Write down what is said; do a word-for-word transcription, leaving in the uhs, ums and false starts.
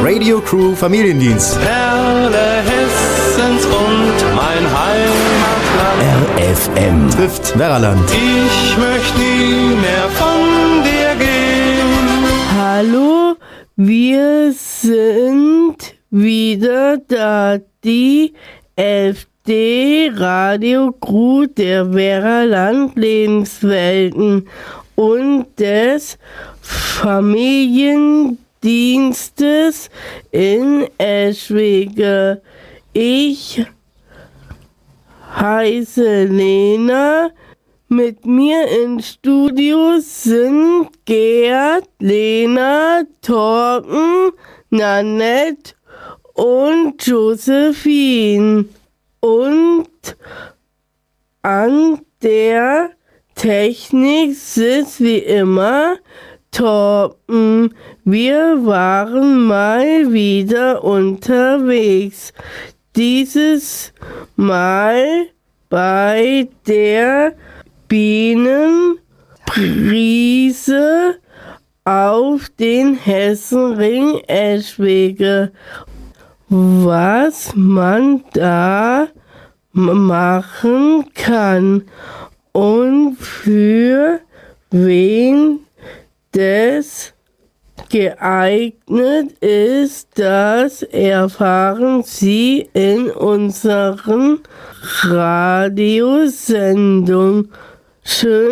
Radio Crew Familiendienst. Perle Hessens und mein Heimatland. R F M trifft Werraland. Ich möchte nie mehr von dir gehen. Hallo, wir sind wieder da, die F D Radio Crew der Werraland Lebenswelten und des Familiendienstes in Eschwege. Ich heiße Lena. Mit mir im Studio sind Gerd, Lena, Torben, Nanette und Josephine. Und an der Technik sitzt wie immer Torben. Wir waren mal wieder unterwegs. Dieses Mal bei der Bienenprise auf den Hessenring Eschwege. Was man da machen kann und für wen das geeignet ist, das erfahren Sie in unseren Radiosendungen. Schön